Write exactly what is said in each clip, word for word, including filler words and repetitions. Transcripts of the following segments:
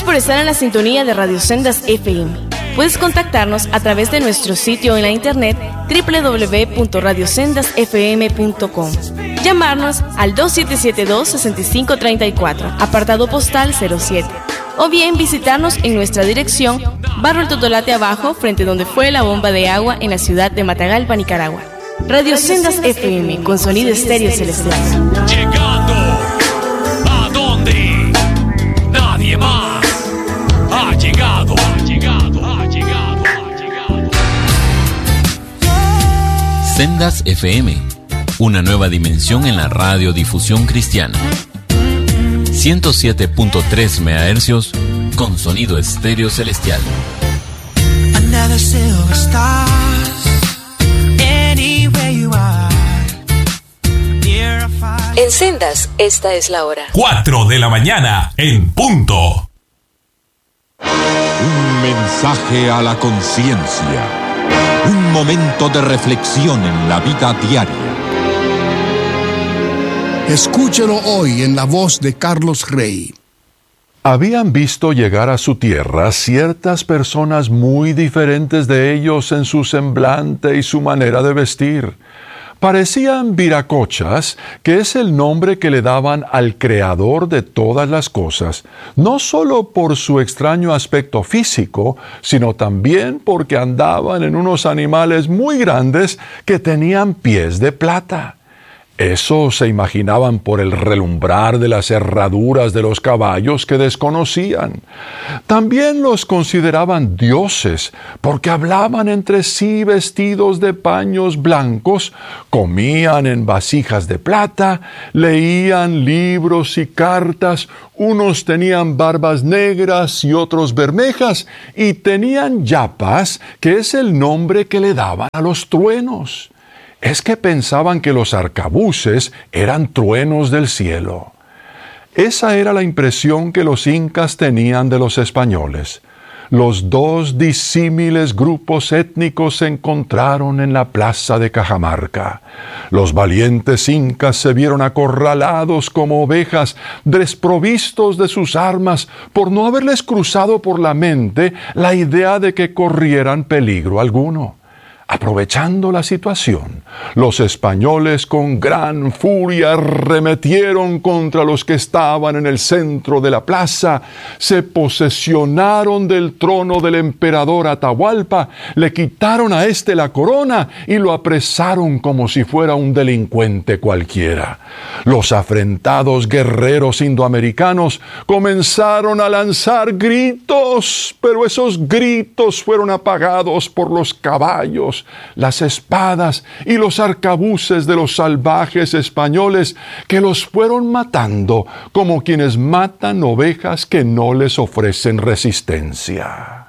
por estar en la sintonía de Radio Sendas F M. Puedes contactarnos a través de nuestro sitio en la internet doble u doble u doble u punto radio sendas f m punto com. Llamarnos al dos siete siete dos, seis cinco tres cuatro, apartado postal cero siete. O bien visitarnos en nuestra dirección, Barrio El Totolate Abajo, frente donde fue la bomba de agua en la ciudad de Matagalpa, Nicaragua. Radio Sendas F M, con sonido estéreo celestial. Llegando a donde nadie más ha llegado, ha llegado, ha llegado, ha llegado. Sendas F M, una nueva dimensión en la radiodifusión cristiana. ciento siete punto tres megahercios con sonido estéreo celestial. Another silver stars, anywhere you are. En Sendas, esta es la hora. Cuatro de la mañana, en punto. Un mensaje a la conciencia. Un momento de reflexión en la vida diaria. Escúchelo hoy en la voz de Carlos Rey. Habían visto llegar a su tierra ciertas personas muy diferentes de ellos en su semblante y su manera de vestir. Parecían viracochas, que es el nombre que le daban al creador de todas las cosas, no solo por su extraño aspecto físico, sino también porque andaban en unos animales muy grandes que tenían pies de plata. Eso se imaginaban por el relumbrar de las herraduras de los caballos que desconocían. También los consideraban dioses, porque hablaban entre sí vestidos de paños blancos, comían en vasijas de plata, leían libros y cartas, unos tenían barbas negras y otros bermejas, y tenían yapas, que es el nombre que le daban a los truenos. Es que pensaban que los arcabuces eran truenos del cielo. Esa era la impresión que los incas tenían de los españoles. Los dos disímiles grupos étnicos se encontraron en la plaza de Cajamarca. Los valientes incas se vieron acorralados como ovejas, desprovistos de sus armas, por no haberles cruzado por la mente la idea de que corrieran peligro alguno. Aprovechando la situación, los españoles con gran furia arremetieron contra los que estaban en el centro de la plaza, se posesionaron del trono del emperador Atahualpa, le quitaron a éste la corona y lo apresaron como si fuera un delincuente cualquiera. Los afrentados guerreros indoamericanos comenzaron a lanzar gritos, pero esos gritos fueron apagados por los caballos, las espadas y los arcabuces de los salvajes españoles, que los fueron matando como quienes matan ovejas que no les ofrecen resistencia.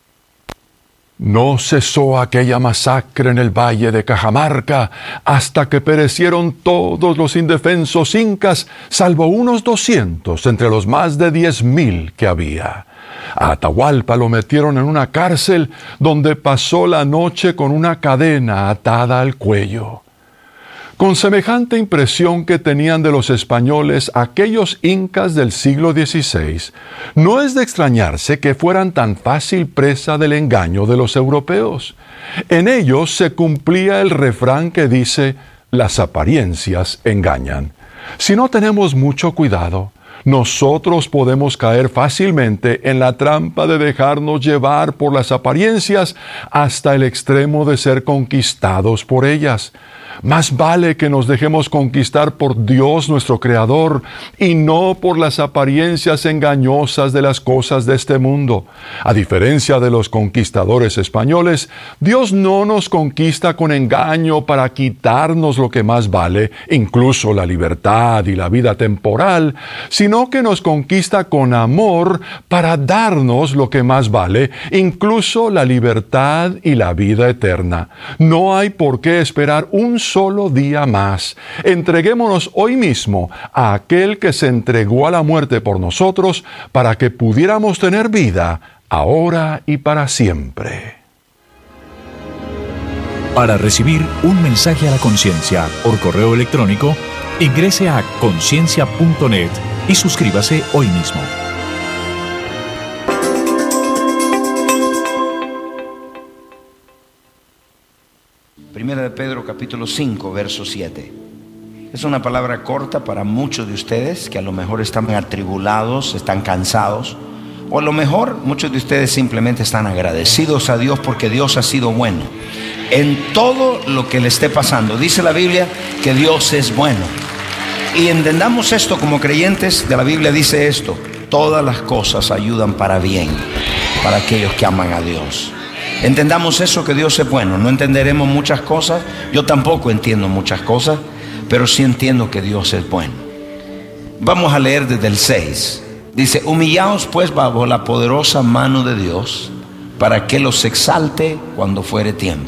No cesó aquella masacre en el valle de Cajamarca hasta que perecieron todos los indefensos incas, salvo unos doscientos entre los más de diez mil que había. A Atahualpa lo metieron en una cárcel donde pasó la noche con una cadena atada al cuello. Con semejante impresión que tenían de los españoles aquellos incas del siglo dieciséis, no es de extrañarse que fueran tan fácil presa del engaño de los europeos. En ellos se cumplía el refrán que dice: las apariencias engañan. Si no tenemos mucho cuidado, nosotros podemos caer fácilmente en la trampa de dejarnos llevar por las apariencias hasta el extremo de ser conquistados por ellas. Más vale que nos dejemos conquistar por Dios nuestro Creador y no por las apariencias engañosas de las cosas de este mundo. A diferencia de los conquistadores españoles, Dios no nos conquista con engaño para quitarnos lo que más vale, incluso la libertad y la vida temporal, sino que nos conquista con amor para darnos lo que más vale, incluso la libertad y la vida eterna. No hay por qué esperar un solo día más. Entreguémonos hoy mismo a aquel que se entregó a la muerte por nosotros para que pudiéramos tener vida ahora y para siempre. Para recibir un mensaje a la conciencia por correo electrónico, ingrese a conciencia punto net y suscríbase hoy mismo. Primera de Pedro capítulo cinco, verso siete. Es una palabra corta para muchos de ustedes que a lo mejor están atribulados, están cansados, o a lo mejor muchos de ustedes simplemente están agradecidos a Dios porque Dios ha sido bueno en todo lo que le esté pasando. Dice la Biblia que Dios es bueno. Y entendamos esto como creyentes de la Biblia. Dice esto: todas las cosas ayudan para bien para aquellos que aman a Dios. Entendamos eso, que Dios es bueno. No entenderemos muchas cosas, yo tampoco entiendo muchas cosas, pero sí entiendo que Dios es bueno. Vamos a leer desde el seis. Dice: humillaos pues bajo la poderosa mano de Dios, para que los exalte cuando fuere tiempo,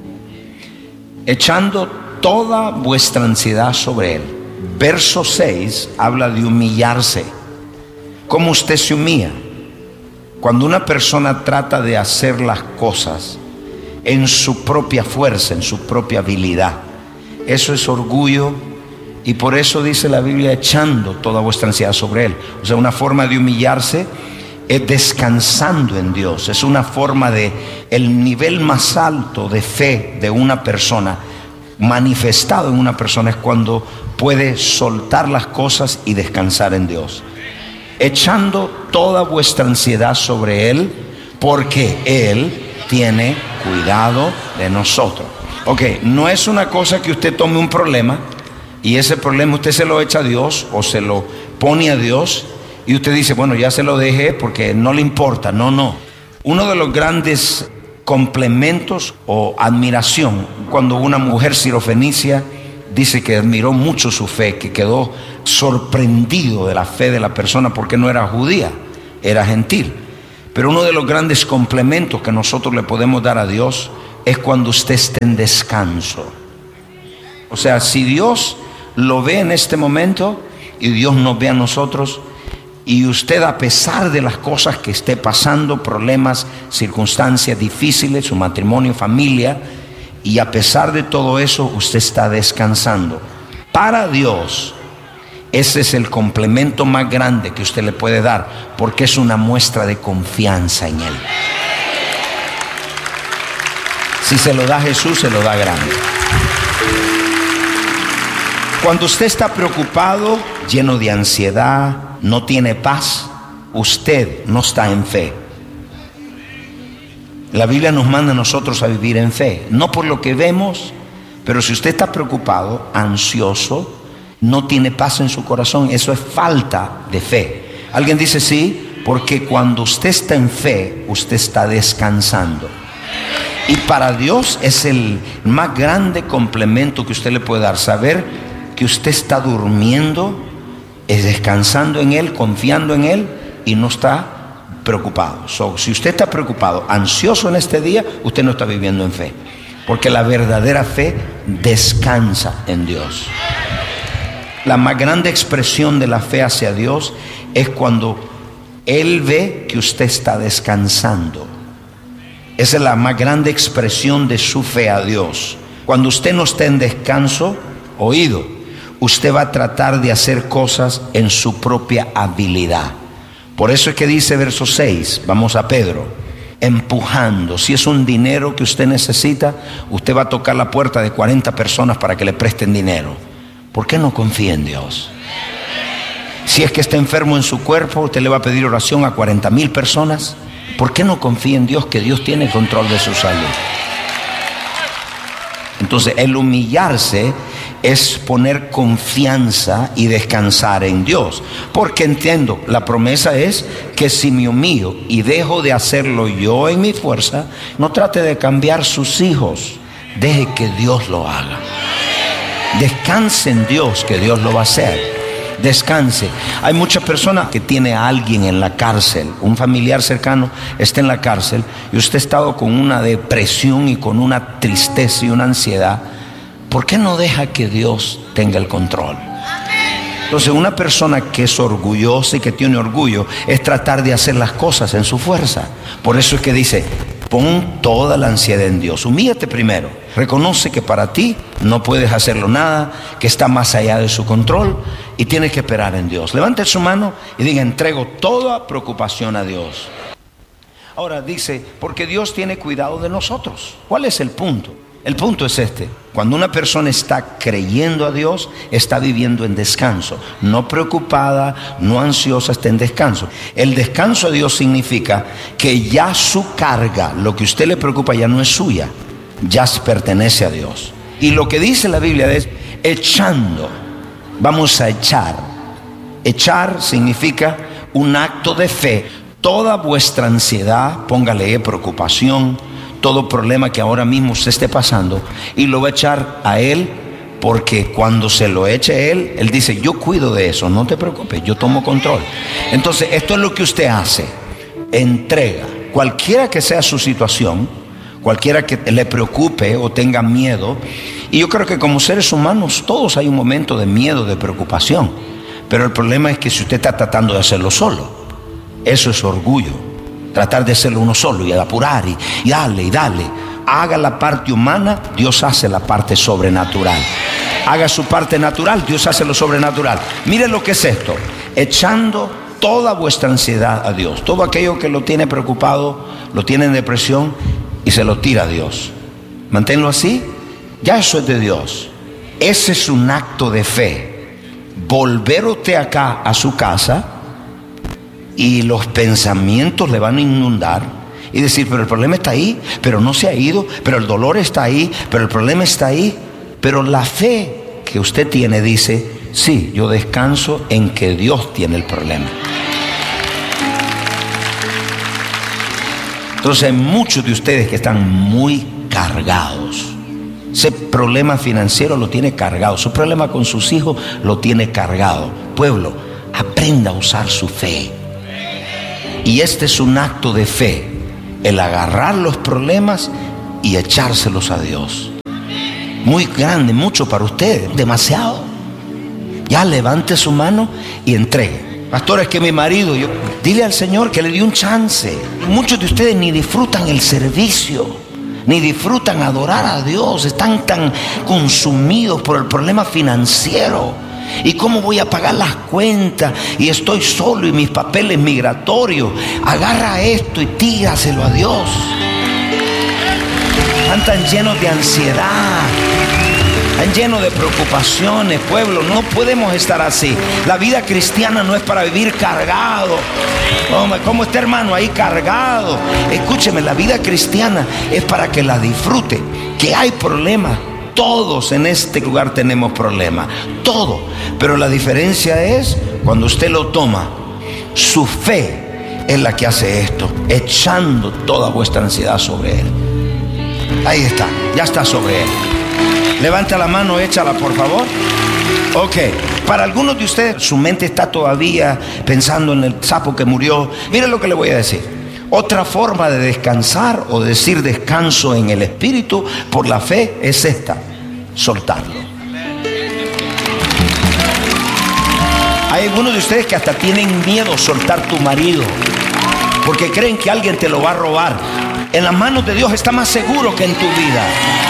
echando toda vuestra ansiedad sobre Él. Verso seis habla de humillarse. ¿Cómo usted se humilla? Cuando una persona trata de hacer las cosas en su propia fuerza, en su propia habilidad. Eso es orgullo, y por eso dice la Biblia: echando toda vuestra ansiedad sobre Él. O sea, una forma de humillarse es descansando en Dios. Es una forma de, el nivel más alto de fe de una persona, manifestado en una persona, es cuando puede soltar las cosas y descansar en Dios. Echando toda vuestra ansiedad sobre Él, porque Él tiene cuidado de nosotros. Ok, no es una cosa que usted tome un problema y ese problema usted se lo echa a Dios o se lo pone a Dios y usted dice: bueno, ya se lo dejé porque no le importa. No, no. Uno de los grandes complementos o admiración, cuando una mujer sirofenicia dice que admiró mucho su fe, que quedó sorprendido de la fe de la persona, porque no era judía, era gentil. Pero uno de los grandes complementos que nosotros le podemos dar a Dios es cuando usted esté en descanso. O sea, si Dios lo ve en este momento y Dios nos ve a nosotros, y usted, a pesar de las cosas que esté pasando, problemas, circunstancias difíciles, su matrimonio, familia, y a pesar de todo eso usted está descansando. Para Dios ese es el complemento más grande que usted le puede dar, porque es una muestra de confianza en Él. Si se lo da Jesús, se lo da grande. Cuando usted está preocupado, lleno de ansiedad, no tiene paz, usted no está en fe. La Biblia nos manda a nosotros a vivir en fe, no por lo que vemos, pero si usted está preocupado, ansioso, no tiene paz en su corazón, eso es falta de fe. Alguien dice sí, porque cuando usted está en fe, usted está descansando. Y para Dios es el más grande complemento que usted le puede dar, saber que usted está durmiendo, es descansando en Él, confiando en Él, y no está preocupado. So, si usted está preocupado, ansioso en este día, usted no está viviendo en fe, porque la verdadera fe descansa en Dios. La más grande expresión de la fe hacia Dios es cuando Él ve que usted está descansando. Esa es la más grande expresión de su fe a Dios. Cuando usted no esté en descanso, oído, usted va a tratar de hacer cosas en su propia habilidad. Por eso es que dice verso seis, vamos a Pedro, empujando. Si es un dinero que usted necesita, usted va a tocar la puerta de cuarenta personas para que le presten dinero. ¿Por qué no confía en Dios? Si es que está enfermo en su cuerpo, usted le va a pedir oración a cuarenta mil personas. ¿Por qué no confía en Dios, que Dios tiene control de su salud? Entonces, el humillarse es poner confianza y descansar en Dios. Porque entiendo, la promesa es que si me humillo y dejo de hacerlo yo en mi fuerza, no trate de cambiar sus hijos. Deje que Dios lo haga. Descanse en Dios, que Dios lo va a hacer. Descanse. Hay muchas personas que tiene a alguien en la cárcel, un familiar cercano está en la cárcel, y usted ha estado con una depresión y con una tristeza y una ansiedad. ¿Por qué no deja que Dios tenga el control? Entonces, una persona que es orgullosa y que tiene orgullo es tratar de hacer las cosas en su fuerza. Por eso es que dice: pon toda la ansiedad en Dios. Humíllate primero. Reconoce que para ti no puedes hacerlo nada, que está más allá de su control, y tienes que esperar en Dios. Levante su mano y diga: entrego toda preocupación a Dios. Ahora dice, porque Dios tiene cuidado de nosotros. ¿Cuál es el punto? El punto es este: cuando una persona está creyendo a Dios, está viviendo en descanso, no preocupada, no ansiosa, está en descanso. El descanso de Dios significa que ya su carga, lo que a usted le preocupa, ya no es suya, ya pertenece a Dios. Y lo que dice la Biblia es echando. Vamos a echar. Echar significa un acto de fe. Toda vuestra ansiedad, póngale preocupación, todo problema que ahora mismo se esté pasando, y lo va a echar a Él, porque cuando se lo eche a Él, Él dice: yo cuido de eso, no te preocupes, yo tomo control. Entonces esto es lo que usted hace: entrega. Cualquiera que sea su situación, cualquiera que le preocupe o tenga miedo, y yo creo que como seres humanos todos hay un momento de miedo, de preocupación, pero el problema es que si usted está tratando de hacerlo solo, eso es orgullo. Tratar de hacerlo uno solo y apurar y, y darle y darle. Haga la parte humana, Dios hace la parte sobrenatural. Haga su parte natural, Dios hace lo sobrenatural. Mire lo que es esto: echando toda vuestra ansiedad a Dios. Todo aquello que lo tiene preocupado, lo tiene en depresión, y se lo tira a Dios. Manténlo así. Ya eso es de Dios. Ese es un acto de fe. Volver usted acá a su casa, y los pensamientos le van a inundar y decir: pero el problema está ahí, pero no se ha ido, pero el dolor está ahí, pero el problema está ahí. Pero la fe que usted tiene dice: sí, yo descanso en que Dios tiene el problema. Entonces hay muchos de ustedes que están muy cargados. Ese problema financiero lo tiene cargado, su problema con sus hijos lo tiene cargado. Pueblo, aprenda a usar su fe. Y este es un acto de fe, el agarrar los problemas y echárselos a Dios. Muy grande, mucho para usted, demasiado. Ya levante su mano y entregue. Pastor, es que mi marido, yo, dile al Señor que le dio un chance. Muchos de ustedes ni disfrutan el servicio, ni disfrutan adorar a Dios. Están tan consumidos por el problema financiero. ¿Y cómo voy a pagar las cuentas? Y estoy solo y mis papeles migratorios. Agarra esto y tíraselo a Dios. Están llenos de ansiedad, están llenos de preocupaciones. Pueblo, no podemos estar así. La vida cristiana no es para vivir cargado. ¿Cómo está, hermano? Ahí cargado. Escúcheme, la vida cristiana es para que la disfrute. Que hay problemas. Todos en este lugar tenemos problemas, todo. Pero la diferencia es cuando usted lo toma. Su fe es la que hace esto, echando toda vuestra ansiedad sobre Él. Ahí está, ya está sobre Él. Levanta la mano, échala por favor. Ok, para algunos de ustedes su mente está todavía pensando en el sapo que murió. Miren lo que le voy a decir. Otra forma de descansar o decir descanso en el espíritu por la fe es esta: soltarlo. Hay algunos de ustedes que hasta tienen miedo a soltar tu marido porque creen que alguien te lo va a robar. En las manos de Dios está más seguro que en tu vida.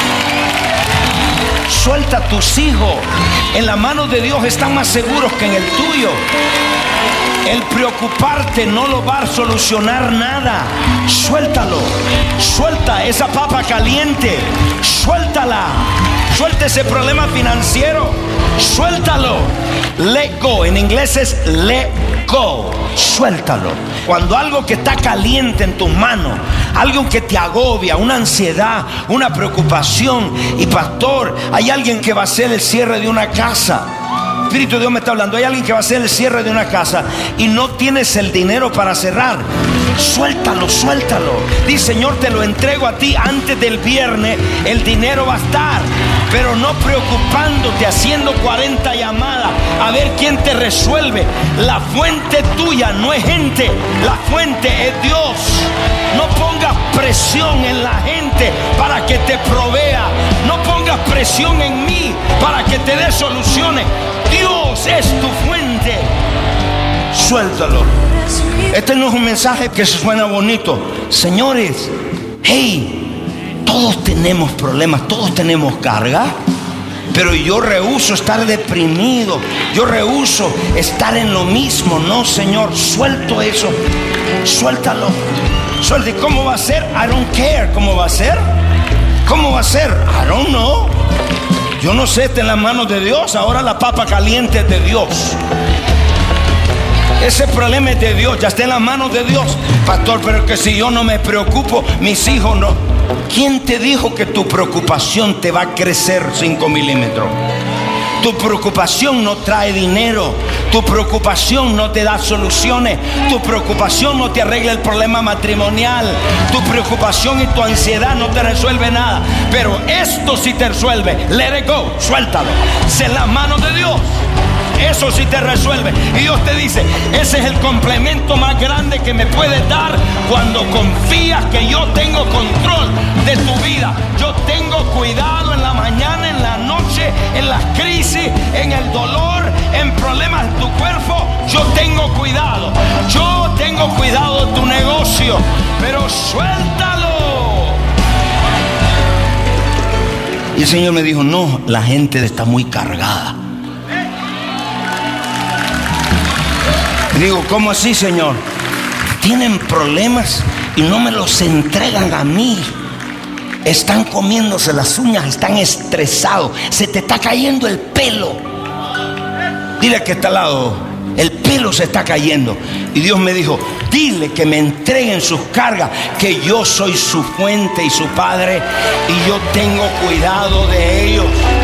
Suelta a tus hijos. En las manos de Dios están más seguros que en el tuyo. El preocuparte no lo va a solucionar nada. Suéltalo. Suelta esa papa caliente. Suéltala. Suelta ese problema financiero. Suéltalo. Let go. En inglés es let go. Suéltalo. Cuando algo que está caliente en tus manos, algo que te agobia, una ansiedad, una preocupación. Y pastor, hay alguien que va a hacer el cierre de una casa. Espíritu de Dios me está hablando. Hay alguien que va a hacer el cierre de una casa y no tienes el dinero para cerrar. Suéltalo, suéltalo. Dice: Señor, te lo entrego a ti antes del viernes. El dinero va a estar, pero no preocupándote, haciendo cuarenta llamadas a ver quién te resuelve. La fuente tuya no es gente, la fuente es Dios. No pongas presión en la gente para que te provea. No pongas presión en mí para que te dé soluciones. Dios es tu fuente. Suéltalo. Este no es un mensaje que suena bonito. Señores, hey, todos tenemos problemas, todos tenemos carga. Pero yo rehúso estar deprimido. Yo rehúso estar en lo mismo. No, Señor, suelto eso. Suéltalo. Suelta. ¿Cómo va a ser? I don't care. ¿Cómo va a ser? ¿Cómo va a ser? I don't know. Yo no sé, está en las manos de Dios. Ahora la papa caliente es de Dios. Ese problema es de Dios, ya está en las manos de Dios. Pastor, pero que si yo no me preocupo, mis hijos no. ¿Quién te dijo que tu preocupación te va a crecer cinco milímetros? Tu preocupación no trae dinero. Tu preocupación no te da soluciones. Tu preocupación no te arregla el problema matrimonial. Tu preocupación y tu ansiedad no te resuelve nada. Pero esto sí te resuelve. Let it go, suéltalo. Es en las manos de Dios. Eso sí te resuelve. Y Dios te dice, ese es el complemento más grande que me puedes dar cuando confías que yo tengo control de tu vida. Yo tengo cuidado en la mañana, en la noche, en las crisis, en el dolor, en problemas de tu cuerpo. Yo tengo cuidado. Yo tengo cuidado de tu negocio. Pero suéltalo. Y el Señor me dijo, no, la gente está muy cargada. Digo, ¿cómo así, Señor? Tienen problemas y no me los entregan a mí. Están comiéndose las uñas, están estresados. Se te está cayendo el pelo. Dile que está al lado, el pelo se está cayendo. Y Dios me dijo, dile que me entreguen sus cargas, que yo soy su fuente y su padre, y yo tengo cuidado de ellos.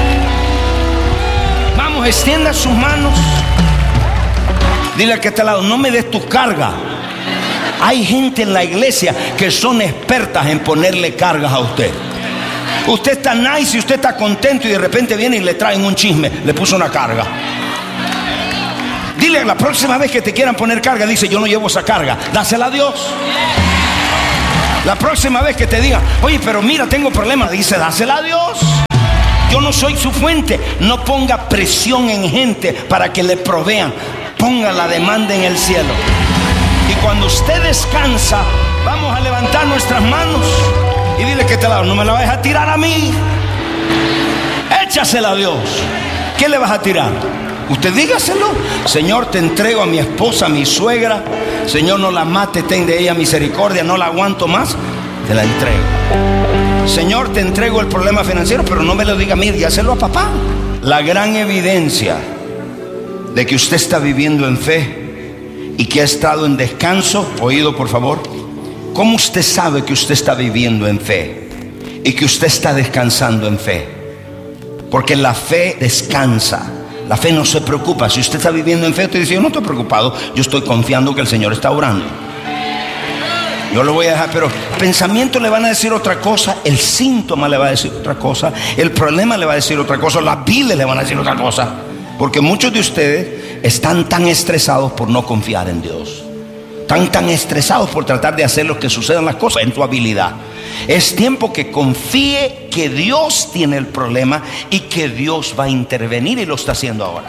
Vamos, extienda sus manos. Dile que está al lado, no me des tu carga. Hay gente en la iglesia que son expertas en ponerle cargas a usted. Usted está nice y usted está contento y de repente viene y le traen un chisme, le puso una carga. Dile, la próxima vez que te quieran poner carga, dice, yo no llevo esa carga, dásela a Dios. La próxima vez que te digan, oye, pero mira, tengo problemas, dice, dásela a Dios. Yo no soy su fuente. No ponga presión en gente para que le provean. Ponga la demanda en el cielo. Y cuando usted descansa, vamos a levantar nuestras manos y dile que te la no me la vas a tirar a mí. Échasela a Dios. ¿Qué le vas a tirar? Usted dígaselo. Señor, te entrego a mi esposa, a mi suegra. Señor, no la mate, ten de ella misericordia, no la aguanto más. Te la entrego. Señor, te entrego el problema financiero, pero no me lo diga a mí, dígaselo a papá. La gran evidencia de que usted está viviendo en fe y que ha estado en descanso, oído por favor, ¿cómo usted sabe que usted está viviendo en fe y que usted está descansando en fe? Porque la fe descansa, la fe no se preocupa. Si usted está viviendo en fe, usted dice, yo no estoy preocupado, yo estoy confiando que el Señor está orando. Yo lo voy a dejar, pero el pensamiento le van a decir otra cosa, el síntoma le va a decir otra cosa, el problema le va a decir otra cosa, las viles le van a decir otra cosa. Porque muchos de ustedes están tan estresados por no confiar en Dios. Están tan estresados por tratar de hacer lo que sucedan las cosas en tu habilidad. Es tiempo que confíe que Dios tiene el problema y que Dios va a intervenir, y lo está haciendo ahora.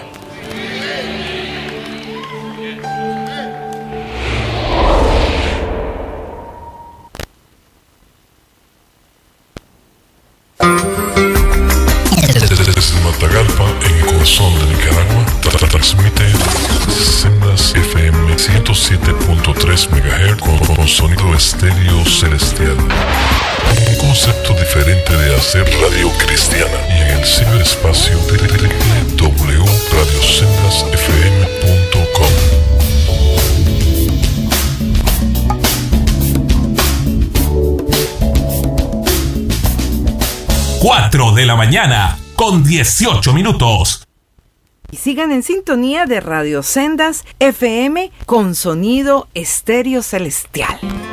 Desde Matagalpa, en el corazón de Nicaragua, tra- transmite Sendas F M ciento siete punto tres megahertz con, con sonido estéreo celestial. Un concepto diferente de hacer radio cristiana, y en el ciberespacio w w w punto radio sendas f m punto com. cuatro de la mañana con dieciocho minutos. Y sigan en sintonía de Radio Sendas F M con sonido estéreo celestial.